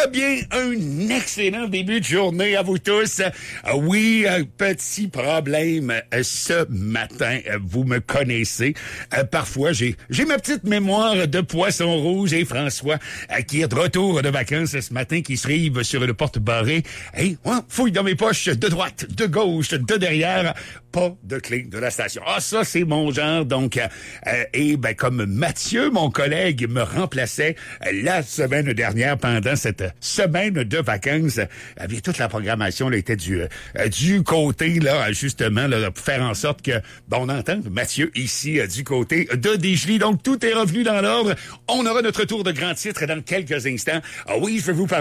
Bien, un excellent début de journée à vous tous. Oui, un petit problème ce matin. Vous me connaissez. Parfois, j'ai ma petite mémoire de poisson rouge et François qui est de retour de vacances ce matin, qui se rive sur une porte barrée. Et fouille dans mes poches de droite, de gauche, de derrière. Pas de clé de la station. Ça, c'est mon genre. Donc, comme Mathieu, mon collègue, me remplaçait la semaine dernière pendant cette semaine de vacances, toute la programmation là, était du côté, là, justement, là, pour faire en sorte que, on entende Mathieu ici, du côté de Desjolies. Donc, tout est revenu dans l'ordre. On aura notre tour de grand titre dans quelques instants. Oui, je vais vous parler